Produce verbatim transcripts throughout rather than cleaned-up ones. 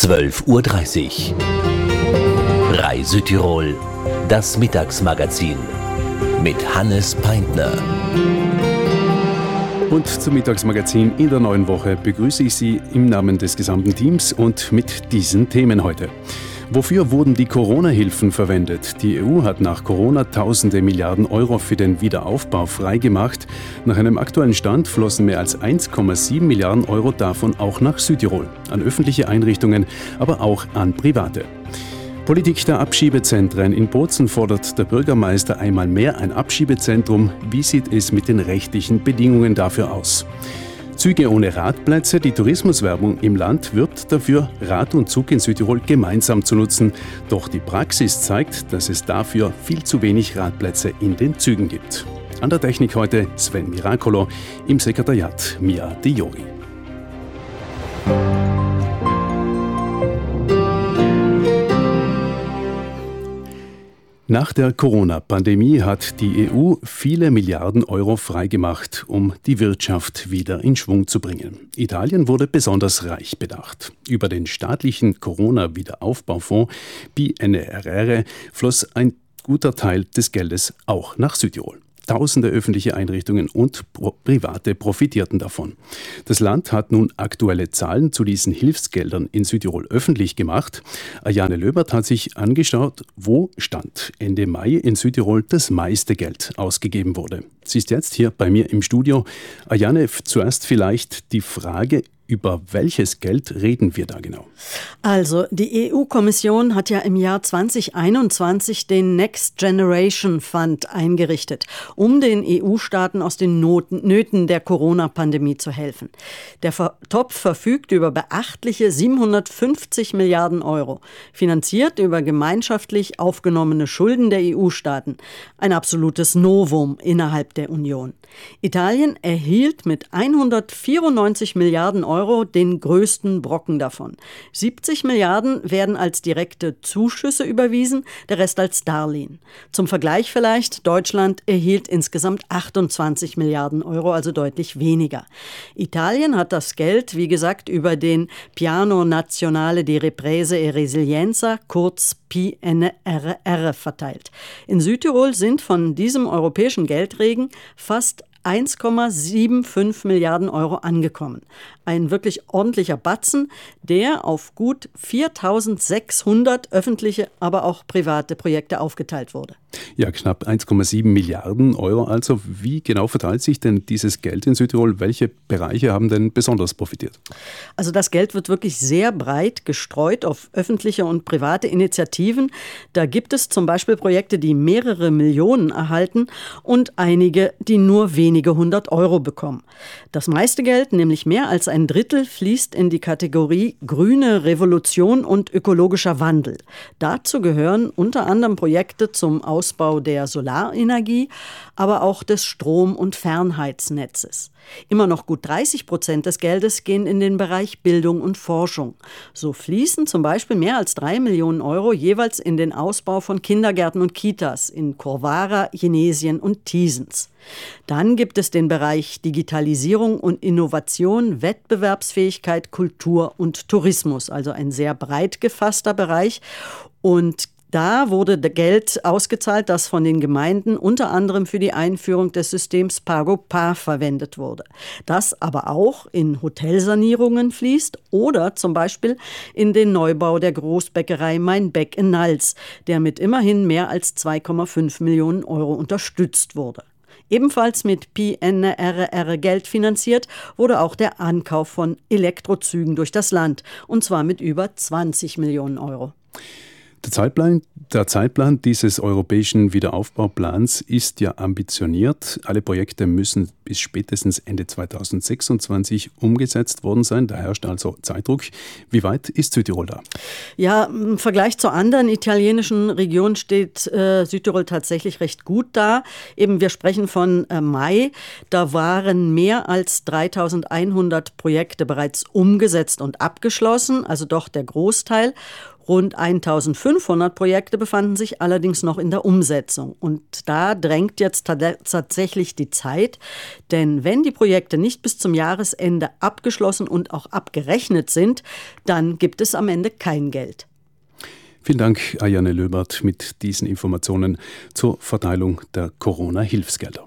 zwölf Uhr dreißig. Reise-Tirol, das Mittagsmagazin mit Hannes Peintner. Und zum Mittagsmagazin in der neuen Woche begrüße ich Sie im Namen des gesamten Teams und mit diesen Themen heute. Wofür wurden die Corona-Hilfen verwendet? Die E U hat nach Corona tausende Milliarden Euro für den Wiederaufbau freigemacht. Nach einem aktuellen Stand flossen mehr als eins Komma sieben Milliarden Euro davon auch nach Südtirol, an öffentliche Einrichtungen, aber auch an Private. Politik der Abschiebezentren. In Bozen fordert der Bürgermeister einmal mehr ein Abschiebezentrum. Wie sieht es mit den rechtlichen Bedingungen dafür aus? Züge ohne Radplätze. Die Tourismuswerbung im Land wirbt dafür, Rad und Zug in Südtirol gemeinsam zu nutzen. Doch die Praxis zeigt, dass es dafür viel zu wenig Radplätze in den Zügen gibt. An der Technik heute Sven Miracolo, im Sekretariat Mia Diori. Nach der Corona-Pandemie hat die E U viele Milliarden Euro freigemacht, um die Wirtschaft wieder in Schwung zu bringen. Italien wurde besonders reich bedacht. Über den staatlichen Corona-Wiederaufbaufonds P N R R floss ein guter Teil des Geldes auch nach Südtirol. Tausende öffentliche Einrichtungen und Private profitierten davon. Das Land hat nun aktuelle Zahlen zu diesen Hilfsgeldern in Südtirol öffentlich gemacht. Ayane Löbert hat sich angeschaut, wo Stand Ende Mai in Südtirol das meiste Geld ausgegeben wurde. Sie ist jetzt hier bei mir im Studio. Ayane, zuerst vielleicht die Frage, über welches Geld reden wir da genau? Also, die E U-Kommission hat ja im Jahr zwanzig einundzwanzig den Next Generation Fund eingerichtet, um den E U-Staaten aus den Noten, Nöten der Corona-Pandemie zu helfen. Der Ver- Topf verfügt über beachtliche siebenhundertfünfzig Milliarden Euro, finanziert über gemeinschaftlich aufgenommene Schulden der E U-Staaten. Ein absolutes Novum innerhalb der Union. Italien erhielt mit hundertvierundneunzig Milliarden Euro den größten Brocken davon. siebzig Milliarden werden als direkte Zuschüsse überwiesen, der Rest als Darlehen. Zum Vergleich vielleicht, Deutschland erhielt insgesamt achtundzwanzig Milliarden Euro, also deutlich weniger. Italien hat das Geld, wie gesagt, über den Piano Nazionale di Ripresa e Resilienza, kurz P N R R, verteilt. In Südtirol sind von diesem europäischen Geldregen fast eins Komma fünfundsiebzig Milliarden Euro angekommen. Ein wirklich ordentlicher Batzen, der auf gut viertausendsechshundert öffentliche, aber auch private Projekte aufgeteilt wurde. Ja, knapp eins Komma sieben Milliarden Euro. Also wie genau verteilt sich denn dieses Geld in Südtirol? Welche Bereiche haben denn besonders profitiert? Also das Geld wird wirklich sehr breit gestreut auf öffentliche und private Initiativen. Da gibt es zum Beispiel Projekte, die mehrere Millionen erhalten und einige, die nur wenige hundert Euro bekommen. Das meiste Geld, nämlich mehr als ein Drittel, fließt in die Kategorie grüne Revolution und ökologischer Wandel. Dazu gehören unter anderem Projekte zum Ausbau der Solarenergie, aber auch des Strom- und Fernheitsnetzes. Immer noch gut dreißig Prozent des Geldes gehen in den Bereich Bildung und Forschung. So fließen zum Beispiel mehr als drei Millionen Euro jeweils in den Ausbau von Kindergärten und Kitas in Corvara, Jenesien und Thiesens. Dann gibt es den Bereich Digitalisierung und Innovation, Wettbewerbsfähigkeit, Kultur und Tourismus, also ein sehr breit gefasster Bereich. Und da wurde Geld ausgezahlt, das von den Gemeinden unter anderem für die Einführung des Systems Pago-Par verwendet wurde. Das aber auch in Hotelsanierungen fließt oder zum Beispiel in den Neubau der Großbäckerei Meinbeck in Nals, der mit immerhin mehr als zwei Komma fünf Millionen Euro unterstützt wurde. Ebenfalls mit P N R R Geld finanziert wurde auch der Ankauf von Elektrozügen durch das Land, und zwar mit über zwanzig Millionen Euro. Der Zeitplan, der Zeitplan dieses europäischen Wiederaufbauplans ist ja ambitioniert. Alle Projekte müssen bis spätestens Ende zweitausendsechsundzwanzig umgesetzt worden sein. Da herrscht also Zeitdruck. Wie weit ist Südtirol da? Ja, im Vergleich zu anderen italienischen Regionen steht äh, Südtirol tatsächlich recht gut da. Eben, wir sprechen von äh, Mai. Da waren mehr als dreitausendeinhundert Projekte bereits umgesetzt und abgeschlossen, also doch der Großteil. Rund eintausendfünfhundert Projekte befanden sich allerdings noch in der Umsetzung. Und da drängt jetzt tatsächlich die Zeit, denn wenn die Projekte nicht bis zum Jahresende abgeschlossen und auch abgerechnet sind, dann gibt es am Ende kein Geld. Vielen Dank, Ayane Löbert, mit diesen Informationen zur Verteilung der Corona-Hilfsgelder.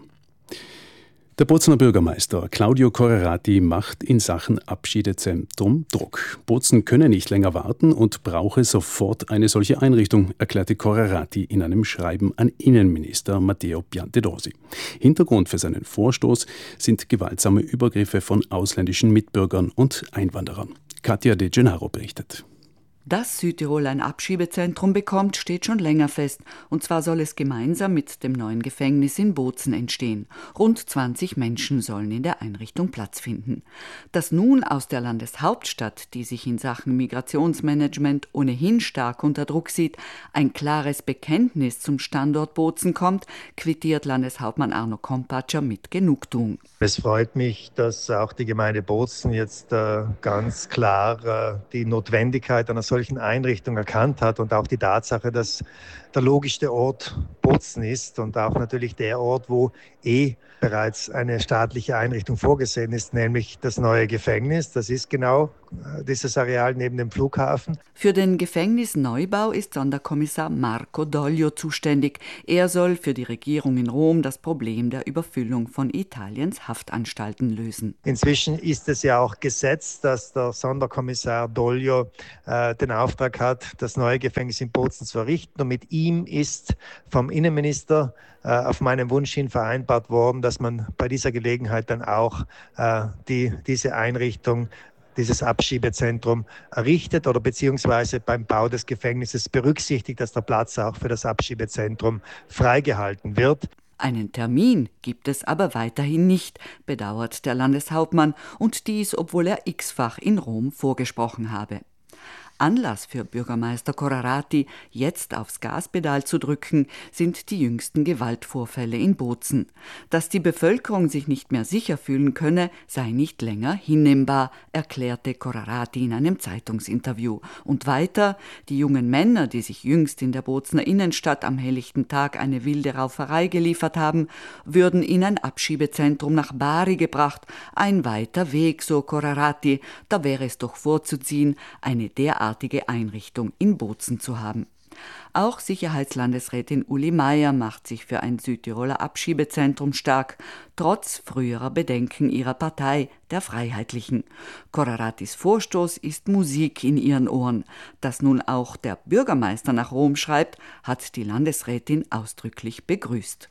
Der Bozener Bürgermeister Claudio Correrati macht in Sachen Abschiedezentrum Druck. Bozen könne nicht länger warten und brauche sofort eine solche Einrichtung, erklärte Correrati in einem Schreiben an Innenminister Matteo Piantedosi. Hintergrund für seinen Vorstoß sind gewaltsame Übergriffe von ausländischen Mitbürgern und Einwanderern. Katja De Gennaro berichtet. Dass Südtirol ein Abschiebezentrum bekommt, steht schon länger fest. Und zwar soll es gemeinsam mit dem neuen Gefängnis in Bozen entstehen. Rund zwanzig Menschen sollen in der Einrichtung Platz finden. Dass nun aus der Landeshauptstadt, die sich in Sachen Migrationsmanagement ohnehin stark unter Druck sieht, ein klares Bekenntnis zum Standort Bozen kommt, quittiert Landeshauptmann Arno Kompatscher mit Genugtuung. Es freut mich, dass auch die Gemeinde Bozen jetzt äh, ganz klar äh, die Notwendigkeit einer solchen Einrichtung erkannt hat und auch die Tatsache, dass der logischste Ort Bozen ist und auch natürlich der Ort, wo eh bereits eine staatliche Einrichtung vorgesehen ist, nämlich das neue Gefängnis. Das ist genau dieses Areal neben dem Flughafen. Für den Gefängnisneubau ist Sonderkommissar Marco Doglio zuständig. Er soll für die Regierung in Rom das Problem der Überfüllung von Italiens Haftanstalten lösen. Inzwischen ist es ja auch Gesetz, dass der Sonderkommissar Doglio äh, den Auftrag hat, das neue Gefängnis in Bozen zu errichten. Und mit ihm ist vom Innenminister äh, auf meinen Wunsch hin vereinbart worden, dass man bei dieser Gelegenheit dann auch äh, die, diese Einrichtung, dieses Abschiebezentrum errichtet oder beziehungsweise beim Bau des Gefängnisses berücksichtigt, dass der Platz auch für das Abschiebezentrum freigehalten wird. Einen Termin gibt es aber weiterhin nicht, bedauert der Landeshauptmann, und dies, obwohl er x-fach in Rom vorgesprochen habe. Anlass für Bürgermeister Correrati, jetzt aufs Gaspedal zu drücken, sind die jüngsten Gewaltvorfälle in Bozen. Dass die Bevölkerung sich nicht mehr sicher fühlen könne, sei nicht länger hinnehmbar, erklärte Correrati in einem Zeitungsinterview. Und weiter, die jungen Männer, die sich jüngst in der Bozener Innenstadt am helllichten Tag eine wilde Rauferei geliefert haben, würden in ein Abschiebezentrum nach Bari gebracht. Ein weiter Weg, so Correrati, da wäre es doch vorzuziehen, eine derartige Einrichtung in Bozen zu haben. Auch Sicherheitslandesrätin Uli Meier macht sich für ein Südtiroler Abschiebezentrum stark, trotz früherer Bedenken ihrer Partei, der Freiheitlichen. Correratis Vorstoß ist Musik in ihren Ohren. Dass nun auch der Bürgermeister nach Rom schreibt, hat die Landesrätin ausdrücklich begrüßt.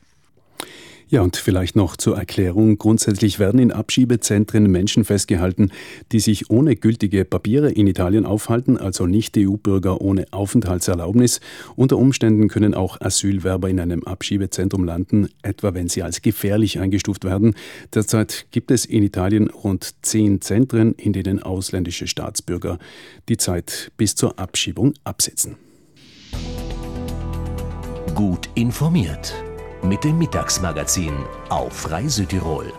Ja, und vielleicht noch zur Erklärung. Grundsätzlich werden in Abschiebezentren Menschen festgehalten, die sich ohne gültige Papiere in Italien aufhalten, also Nicht-E U-Bürger ohne Aufenthaltserlaubnis. Unter Umständen können auch Asylwerber in einem Abschiebezentrum landen, etwa wenn sie als gefährlich eingestuft werden. Derzeit gibt es in Italien rund zehn Zentren, in denen ausländische Staatsbürger die Zeit bis zur Abschiebung absitzen. Gut informiert mit dem Mittagsmagazin auf Frei Südtirol.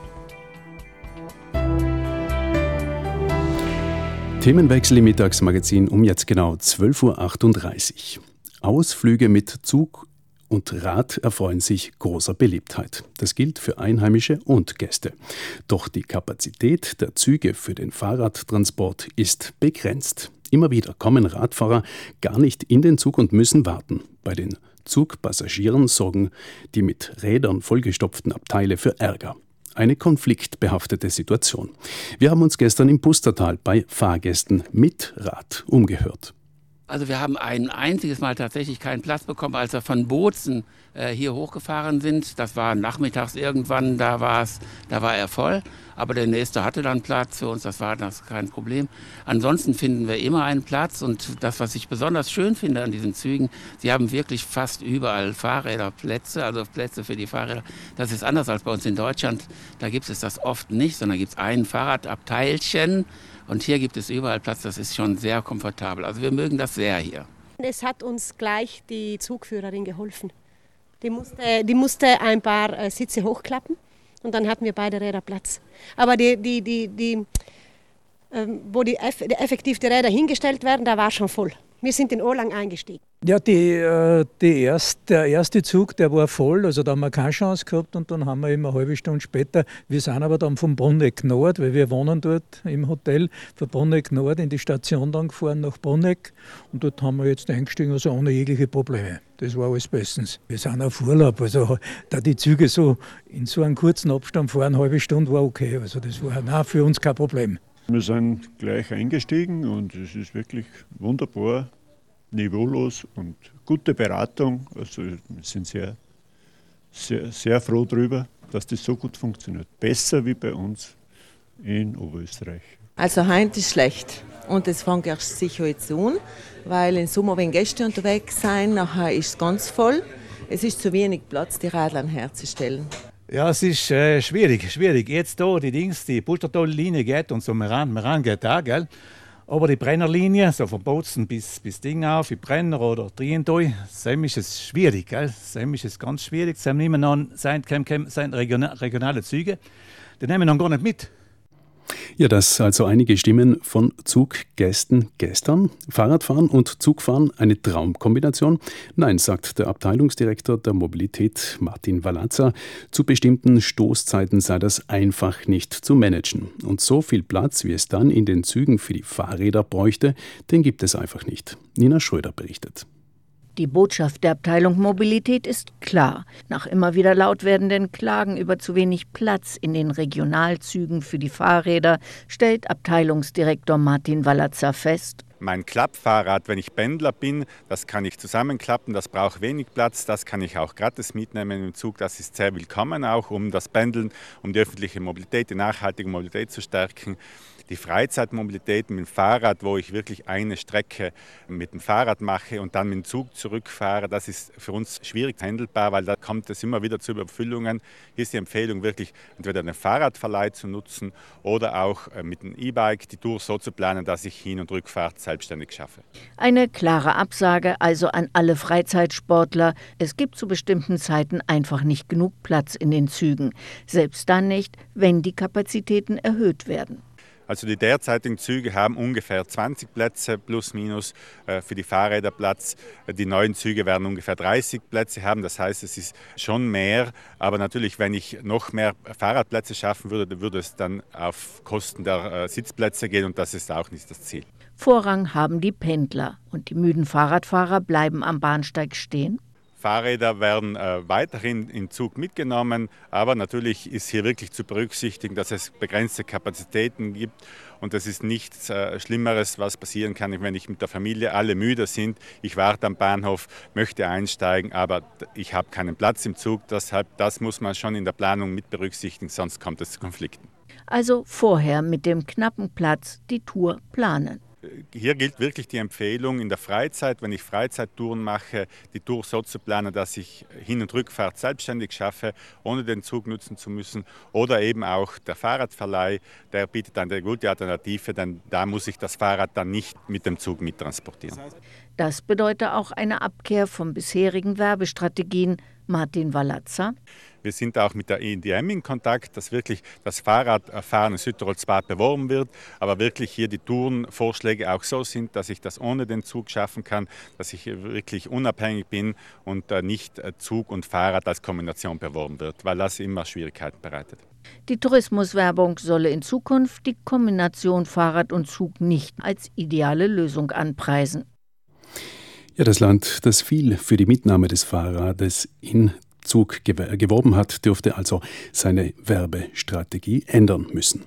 Themenwechsel im Mittagsmagazin um jetzt genau zwölf Uhr achtunddreißig. Ausflüge mit Zug und Rad erfreuen sich großer Beliebtheit. Das gilt für Einheimische und Gäste. Doch die Kapazität der Züge für den Fahrradtransport ist begrenzt. Immer wieder kommen Radfahrer gar nicht in den Zug und müssen warten. Bei den Zugpassagieren sorgen die mit Rädern vollgestopften Abteile für Ärger. Eine konfliktbehaftete Situation. Wir haben uns gestern im Pustertal bei Fahrgästen mit Rad umgehört. Also wir haben ein einziges Mal tatsächlich keinen Platz bekommen, als wir von Bozen äh, hier hochgefahren sind. Das war nachmittags irgendwann, da, war's, da war er voll. Aber der nächste hatte dann Platz für uns, das war das kein Problem. Ansonsten finden wir immer einen Platz. Und das, was ich besonders schön finde an diesen Zügen, sie haben wirklich fast überall Fahrräderplätze, also Plätze für die Fahrräder. Das ist anders als bei uns in Deutschland. Da gibt es das oft nicht, sondern gibt es ein Fahrradabteilchen. Und hier gibt es überall Platz, das ist schon sehr komfortabel. Also wir mögen das sehr hier. Es hat uns gleich die Zugführerin geholfen. Die musste, die musste ein paar äh, Sitze hochklappen und dann hatten wir beide Räder Platz. Aber die, die, die, die, äh, wo die, eff, die effektiv die Räder hingestellt werden, da war schon voll. Wir sind in Orlang eingestiegen. Ja, die, äh, die erst, der erste Zug, der war voll, also da haben wir keine Chance gehabt und dann haben wir eben eine halbe Stunde später, wir sind aber dann vom Bruneck Nord, weil wir wohnen dort im Hotel, von Bruneck Nord in die Station dann gefahren nach Bruneck und dort haben wir jetzt eingestiegen, also ohne jegliche Probleme. Das war alles bestens. Wir sind auf Urlaub, also da die Züge so in so einem kurzen Abstand fahren, eine halbe Stunde war okay, also das war nein, für uns kein Problem. Wir sind gleich eingestiegen und es ist wirklich wunderbar, niveaulos und gute Beratung. Also wir sind sehr, sehr, sehr froh darüber, dass das so gut funktioniert. Besser wie bei uns in Oberösterreich. Also heute ist schlecht und es fängt erst sicher jetzt an, weil im Sommer, wenn Gäste unterwegs sind, nachher ist es ganz voll. Es ist zu wenig Platz, die Radlern herzustellen. Ja, es ist äh, schwierig, schwierig. Jetzt da die Dings, die Pustertal-Linie geht und so Meran, Meran geht da, gell? Aber die Brennerlinie, so von Bozen bis, bis Ding auf, wie Brenner oder Triental, Sem ist es schwierig, gell? Sem ist es ganz schwierig. Sem nehmen dann sein, sein regionale, regionale Züge, die nehmen dann gar nicht mit. Ja, das also einige Stimmen von Zuggästen gestern. Fahrradfahren und Zugfahren, eine Traumkombination? Nein, sagt der Abteilungsdirektor der Mobilität Martin Valazza. Zu bestimmten Stoßzeiten sei das einfach nicht zu managen. Und so viel Platz, wie es dann in den Zügen für die Fahrräder bräuchte, den gibt es einfach nicht. Nina Schröder berichtet. Die Botschaft der Abteilung Mobilität ist klar. Nach immer wieder laut werdenden Klagen über zu wenig Platz in den Regionalzügen für die Fahrräder stellt Abteilungsdirektor Martin Valazza fest: Mein Klappfahrrad, wenn ich Pendler bin, das kann ich zusammenklappen, das braucht wenig Platz, das kann ich auch gratis mitnehmen im Zug. Das ist sehr willkommen auch, um das Pendeln, um die öffentliche Mobilität, die nachhaltige Mobilität zu stärken. Die Freizeitmobilität mit dem Fahrrad, wo ich wirklich eine Strecke mit dem Fahrrad mache und dann mit dem Zug zurückfahre, das ist für uns schwierig handelbar, weil da kommt es immer wieder zu Überfüllungen. Hier ist die Empfehlung, wirklich entweder den Fahrradverleih zu nutzen oder auch mit dem E-Bike die Tour so zu planen, dass ich Hin- und Rückfahrt selbstständig schaffe. Eine klare Absage also an alle Freizeitsportler. Es gibt zu bestimmten Zeiten einfach nicht genug Platz in den Zügen. Selbst dann nicht, wenn die Kapazitäten erhöht werden. Also die derzeitigen Züge haben ungefähr zwanzig Plätze plus minus äh, für die Fahrräder Platz. Die neuen Züge werden ungefähr dreißig Plätze haben. Das heißt, es ist schon mehr. Aber natürlich, wenn ich noch mehr Fahrradplätze schaffen würde, würde es dann auf Kosten der äh, Sitzplätze gehen und das ist auch nicht das Ziel. Vorrang haben die Pendler und die müden Fahrradfahrer bleiben am Bahnsteig stehen. Fahrräder werden äh, weiterhin im Zug mitgenommen, aber natürlich ist hier wirklich zu berücksichtigen, dass es begrenzte Kapazitäten gibt und es ist nichts äh, Schlimmeres, was passieren kann, wenn ich mit der Familie alle müde sind. Ich warte am Bahnhof, möchte einsteigen, aber ich habe keinen Platz im Zug. Deshalb, das muss man schon in der Planung mit berücksichtigen, sonst kommt es zu Konflikten. Also vorher mit dem knappen Platz die Tour planen. Hier gilt wirklich die Empfehlung in der Freizeit, wenn ich Freizeittouren mache, die Tour so zu planen, dass ich Hin- und Rückfahrt selbstständig schaffe, ohne den Zug nutzen zu müssen. Oder eben auch der Fahrradverleih, der bietet eine gute Alternative, denn da muss ich das Fahrrad dann nicht mit dem Zug mittransportieren. Das bedeutet auch eine Abkehr von bisherigen Werbestrategien. Martin Valazza. Wir sind auch mit der E D M in Kontakt, dass wirklich das Fahrradfahren in Südtirol zwar beworben wird, aber wirklich hier die Tourenvorschläge auch so sind, dass ich das ohne den Zug schaffen kann, dass ich wirklich unabhängig bin und nicht Zug und Fahrrad als Kombination beworben wird, weil das immer Schwierigkeiten bereitet. Die Tourismuswerbung solle in Zukunft die Kombination Fahrrad und Zug nicht als ideale Lösung anpreisen. Ja, das Land, das viel für die Mitnahme des Fahrrades in Zug geworben hat, dürfte also seine Werbestrategie ändern müssen.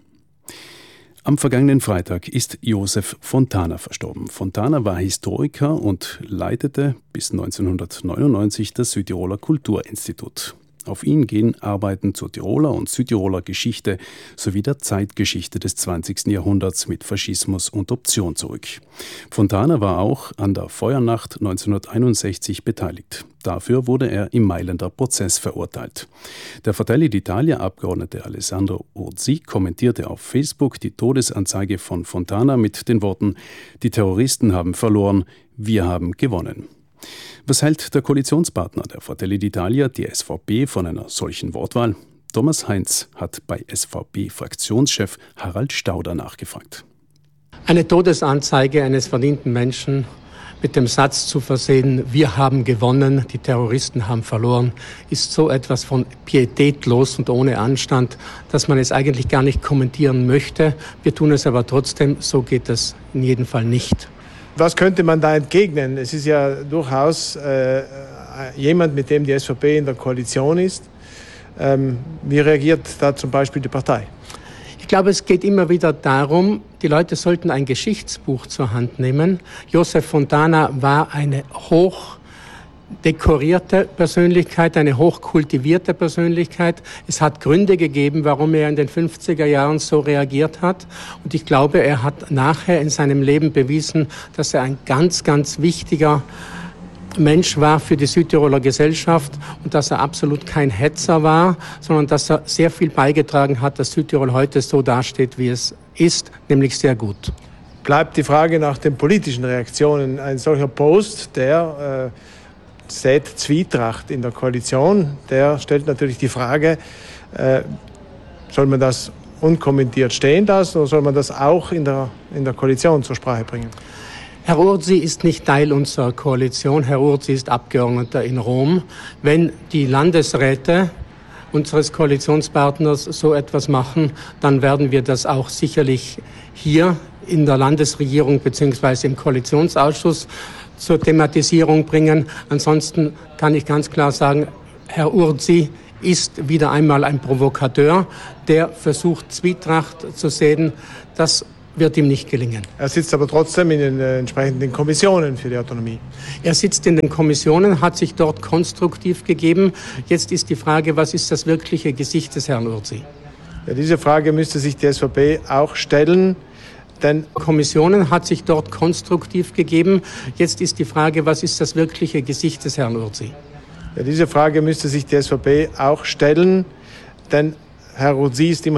Am vergangenen Freitag ist Josef Fontana verstorben. Fontana war Historiker und leitete bis neunzehnhundertneunundneunzig das Südtiroler Kulturinstitut. Auf ihn gehen Arbeiten zur Tiroler und Südtiroler Geschichte sowie der Zeitgeschichte des zwanzigsten Jahrhunderts mit Faschismus und Option zurück. Fontana war auch an der Feuernacht neunzehnhunderteinundsechzig beteiligt. Dafür wurde er im Mailänder Prozess verurteilt. Der Fratelli d'Italia-Abgeordnete Alessandro Urzi kommentierte auf Facebook die Todesanzeige von Fontana mit den Worten: Die Terroristen haben verloren, wir haben gewonnen. Was hält der Koalitionspartner der Fratelli d'Italia, die S V P, von einer solchen Wortwahl? Thomas Heinz hat bei S V P-Fraktionschef Harald Stauder nachgefragt. Eine Todesanzeige eines verdienten Menschen mit dem Satz zu versehen, wir haben gewonnen, die Terroristen haben verloren, ist so etwas von pietätlos und ohne Anstand, dass man es eigentlich gar nicht kommentieren möchte. Wir tun es aber trotzdem, so geht es in jedem Fall nicht. Was könnte man da entgegnen? Es ist ja durchaus äh, jemand, mit dem die S V P in der Koalition ist. Ähm, wie reagiert da zum Beispiel die Partei? Ich glaube, es geht immer wieder darum, die Leute sollten ein Geschichtsbuch zur Hand nehmen. Joseph Fontana war eine hoch dekorierte Persönlichkeit, eine hochkultivierte Persönlichkeit. Es hat Gründe gegeben, warum er in den fünfziger Jahren so reagiert hat. Und ich glaube, er hat nachher in seinem Leben bewiesen, dass er ein ganz, ganz wichtiger Mensch war für die Südtiroler Gesellschaft und dass er absolut kein Hetzer war, sondern dass er sehr viel beigetragen hat, dass Südtirol heute so dasteht, wie es ist, nämlich sehr gut. Bleibt die Frage nach den politischen Reaktionen. Ein solcher Post, der äh, sät Zwietracht in der Koalition, der stellt natürlich die Frage, äh, soll man das unkommentiert stehen lassen oder soll man das auch in der, in der Koalition zur Sprache bringen? Herr Urzi ist nicht Teil unserer Koalition. Herr Urzi ist Abgeordneter in Rom. Wenn die Landesräte unseres Koalitionspartners so etwas machen, dann werden wir das auch sicherlich hier in der Landesregierung bzw. im Koalitionsausschuss zur Thematisierung bringen. Ansonsten kann ich ganz klar sagen, Herr Urzi ist wieder einmal ein Provokateur, der versucht, Zwietracht zu säen. Das wird ihm nicht gelingen. Er sitzt aber trotzdem in den äh, entsprechenden Kommissionen für die Autonomie. Er sitzt in den Kommissionen, hat sich dort konstruktiv gegeben. Jetzt ist die Frage, was ist das wirkliche Gesicht des Herrn Urzi? Ja, diese Frage müsste sich die S V P auch stellen. Denn Kommissionen hat sich dort konstruktiv gegeben. Jetzt ist die Frage, was ist das wirkliche Gesicht des Herrn Urzi? Ja, diese Frage müsste sich die S V P auch stellen. Denn Herr Urzi ist immer